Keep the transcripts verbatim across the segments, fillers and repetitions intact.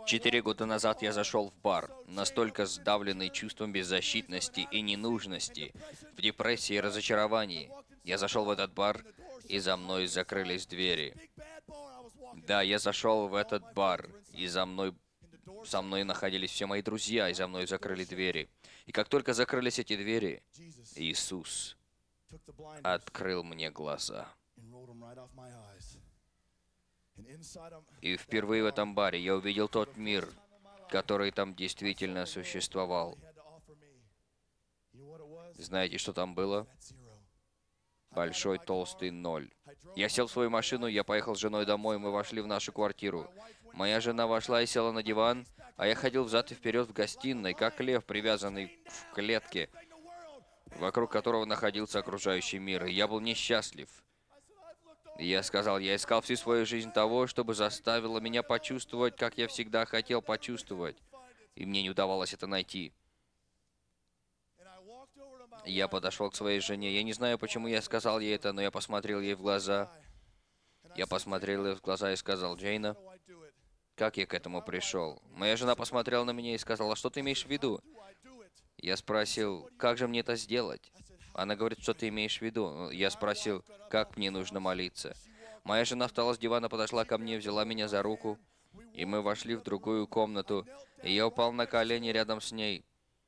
Четыре года назад я зашел в бар, настолько сдавленный чувством беззащитности и ненужности, в депрессии и разочаровании. Я зашел в этот бар, и за мной закрылись двери. Да, я зашел в этот бар, и за мной, со мной находились все мои друзья, и за мной закрыли двери. И как только закрылись эти двери, Иисус открыл мне глаза. И впервые в этом баре я увидел тот мир, который там действительно существовал. Знаете, что там было? Большой толстый ноль. Я сел в свою машину, я поехал с женой домой, мы вошли в нашу квартиру. Моя жена вошла и села на диван, а я ходил взад и вперед в гостиной, как лев, привязанный в клетке, вокруг которого находился окружающий мир. И я был несчастлив. И я сказал, я искал всю свою жизнь того, чтобы заставило меня почувствовать, как я всегда хотел почувствовать. И мне не удавалось это найти. Я подошел к своей жене. Я не знаю, почему я сказал ей это, но я посмотрел ей в глаза. Я посмотрел ей в глаза и сказал, Джейна, как я к этому пришел? Моя жена посмотрела на меня и сказала, что ты имеешь в виду? Я спросил, как же мне это сделать? Она говорит, что ты имеешь в виду? Я спросил, как мне нужно молиться? Моя жена встала с дивана, подошла ко мне, взяла меня за руку, и мы вошли в другую комнату, и я упал на колени рядом с ней.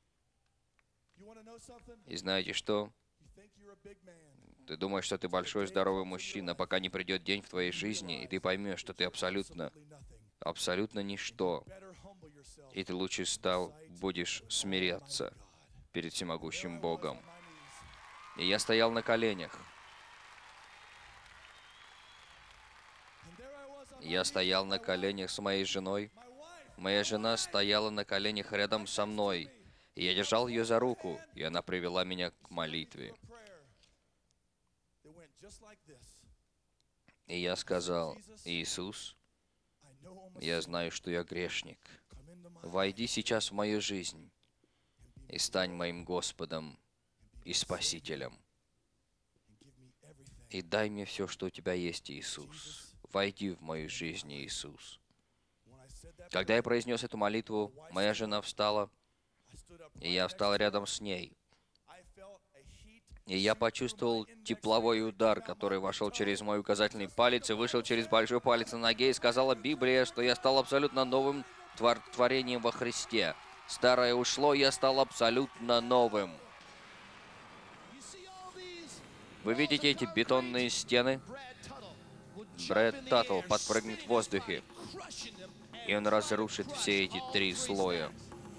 И знаете что? Ты думаешь, что ты большой, здоровый мужчина, пока не придет день в твоей жизни, и ты поймешь, что ты абсолютно, абсолютно ничто. И ты лучше стал, будешь смиряться перед всемогущим Богом. И я стоял на коленях. Я стоял на коленях с моей женой. Моя жена стояла на коленях рядом со мной. И я держал ее за руку, и она привела меня к молитве. И я сказал, Иисус, я знаю, что я грешник. Войди сейчас в мою жизнь и стань моим Господом и Спасителем. И дай мне все, что у тебя есть, Иисус. Войди в мою жизнь, Иисус. Когда я произнес эту молитву, моя жена встала, и я встал рядом с ней. И я почувствовал тепловой удар, который вошел через мой указательный палец и вышел через большой палец на ноге, и сказала Библия, что я стал абсолютно новым твор- творением во Христе. Старое ушло, я стал абсолютно новым. Вы видите эти бетонные стены? Брэд Таттл подпрыгнет в воздухе, и он разрушит все эти три слоя.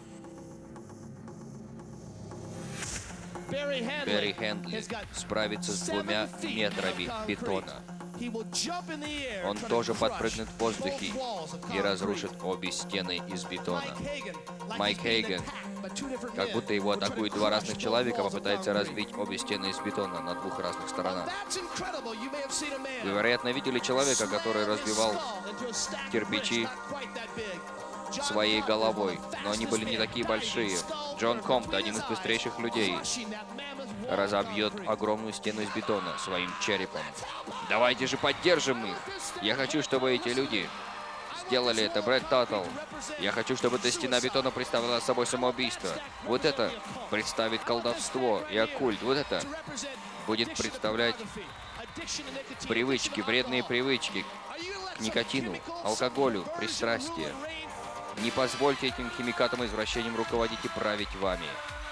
Берри Хендли справится с двумя метрами бетона. Он тоже подпрыгнет в воздухе и разрушит обе стены из бетона. Майк Хейген, как будто его атакуют два разных человека, попытается разбить обе стены из бетона на двух разных сторонах. Вы, вероятно, видели человека, который разбивал кирпичи своей головой, но они были не такие большие. Джон Компт, один из быстрейших людей, разобьет огромную стену из бетона своим черепом. Давайте же поддержим их! Я хочу, чтобы эти люди сделали это. Брэд Таттл. Я хочу, чтобы эта стена бетона представляла собой самоубийство. Вот это представит колдовство и оккульт. Вот это будет представлять привычки, вредные привычки к никотину, алкоголю, пристрастия. Не позвольте этим химикатам и извращениям руководить и править вами.